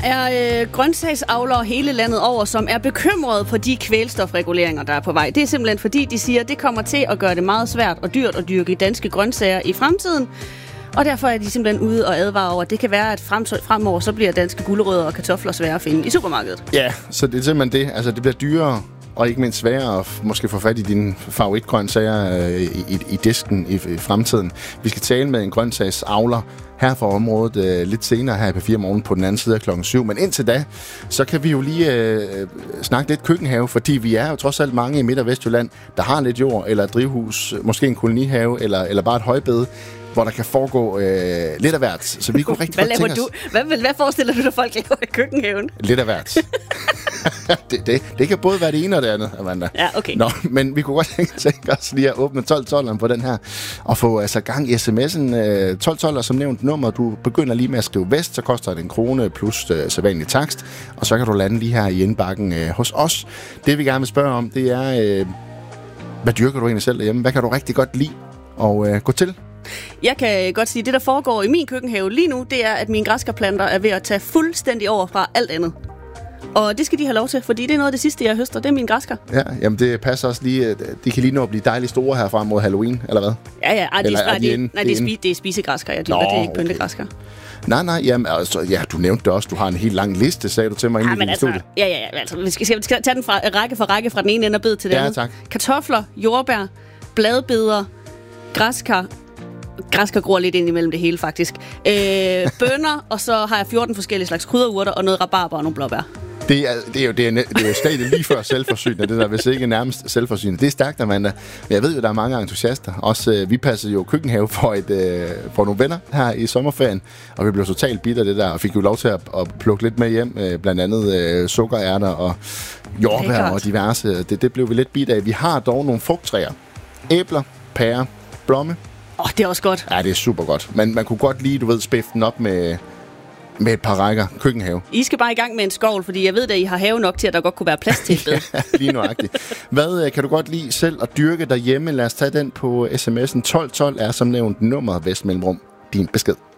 er grøntsagsavlere hele landet over, som er bekymrede for de kvælstofreguleringer, der er på vej. Det er simpelthen fordi, de siger, at det kommer til at gøre det meget svært og dyrt at dyrke danske grøntsager i fremtiden. Og derfor er de simpelthen ude og advare over, at det kan være, at fremover så bliver danske gulerødder og kartofler svære at finde i supermarkedet. Ja, så det er simpelthen det. Altså, det bliver dyrere og ikke mindst sværere at måske få fat i dine favoritgrøntsager i disken i fremtiden. Vi skal tale med en grøntsagsavler her fra området lidt senere her i P4 Morgen på den anden side af 7:00. Men indtil da, så kan vi jo lige snakke lidt køkkenhave, fordi vi er jo trods alt mange i Midt- og Vestjylland, der har lidt jord eller et drivhus, måske en kolonihave eller bare et højbed, hvor der kan foregå lidt af hvert. Så vi kunne rigtig godt tænke os... Hvad forestiller du dig, folk laver i køkkenhaven? Lidt af hvert. det kan både være det ene og det andet, Amanda. Ja, okay. Nå, men vi kunne godt tænke os lige at åbne 12-12'eren på den her, og få altså gang i sms'en. 12-12'er som nævnt nummer. Du begynder lige med at skrive vest, så koster det 1 krone plus sædvanlig takst, og så kan du lande lige her i indbakken hos os. Det vi gerne vil spørge om, det er, hvad dyrker du egentlig selv derhjemme? Hvad kan du rigtig godt lide at gå til? Jeg kan godt sige, at det, der foregår i min køkkenhave lige nu, det er, at mine græskarplanter er ved at tage fuldstændig over fra alt andet. Og det skal de have lov til, fordi det er noget af det sidste, jeg høster. Det er mine græskar. Ja, jamen det passer også lige. De kan lige nå at blive dejligt store her frem mod Halloween, eller hvad? Ja. Det er spisegræskar, jeg dyrker. Det er ikke pyntegræskar. Nej, jamen, altså, ja, du nævnte det også. Du har en helt lang liste, sagde du til mig inden i din studie. Ja, altså, vi skal tage den fra række fra den ene ende og bed til den anden. Ja, tak. Kartofler, jordbær, bladbeder, græskar. Græskar gror lidt ind imellem det hele, faktisk. Bønner, og så har jeg 14 forskellige slags krydderurter, og noget rabarber og nogle blåbær. Det er jo stadig lige før selvforsynende, det der, hvis ikke nærmest selvforsynende. Det er stærkt, Amanda. Men jeg ved jo, der er mange entusiaster. Også vi passede jo køkkenhave for nogle venner her i sommerferien, og vi blev totalt bitter det der, og fik jo lov til at plukke lidt med hjem, blandt andet sukkerærter og jordbær og diverse. Det blev vi lidt bitter af. Vi har dog nogle frugttræer. Æbler, pærer, blomme. Det er også godt. Ja, det er super godt. Men man kunne godt lige, spifte den op med et par rækker køkkenhave. I skal bare i gang med en skovl, fordi jeg ved, at I har have nok til, at der godt kunne være plads til det. Ja, lige nøjagtigt. Hvad kan du godt lide selv at dyrke derhjemme? Lad os tage den på sms'en. 1212 er som nævnt nummeret Vestmellemrum. Din besked.